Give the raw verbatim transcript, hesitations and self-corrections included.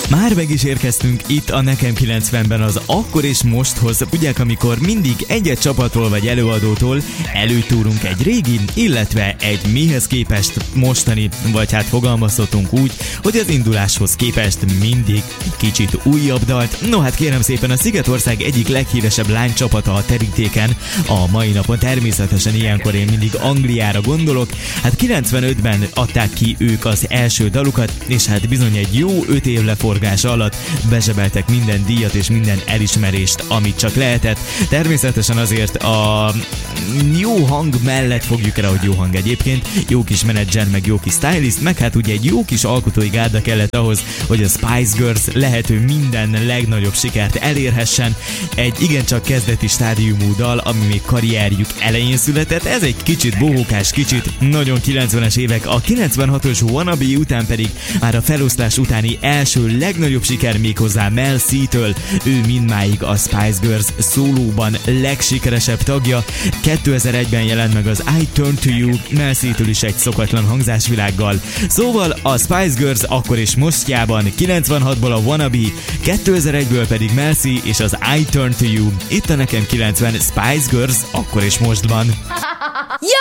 Már meg is érkeztünk itt a Nekem kilencvenben az Akkor és Mosthoz, ugye, amikor mindig egy-egy csapatról vagy előadótól előtúrunk egy régi, illetve egy mihez képest mostani, vagy hát fogalmazhatunk úgy, hogy az induláshoz képest mindig kicsit újabb dalt. No hát kérem szépen, a Szigetország egyik leghíresebb lánycsapata a terítéken a mai napon, természetesen ilyenkor én mindig Angliára gondolok. Hát kilencvenötben adták ki ők az első dalukat, és hát bizony egy jó öt év leforgása alatt bezsebeltek minden díjat és minden elismerést, amit csak lehetett. Természetesen azért a jó hang mellett fogjuk rá, hogy jó hang egyébként, jó kis menedzser, meg jó kis stylist, meg hát ugye egy jó kis alkotói gárda kellett ahhoz, hogy a Spice Girls lehető minden legnagyobb sikert elérhessen. Egy igencsak kezdeti stádiumú dal, ami még karrierjük elején született, ez egy kicsit bohókás, kicsit nagyon kilencvenes évek, a kilencvenhatos Wannabe után pedig már a feloszlás utáni első legnagyobb siker méghozzá Mel C-től, ő mindmáig a Spice Girls szólóban legsikeresebb tagja. kétezer-egyben jelent meg az I Turn to You, Mel C-től is egy szokatlan hangzásvilággal. Szóval a Spice Girls akkor és mostjában, kilencvenhatból a Wannabe, kétezer-egyből pedig Mel C és az I Turn to You. Itt a Nekem kilencven Spice Girls akkor és mostban.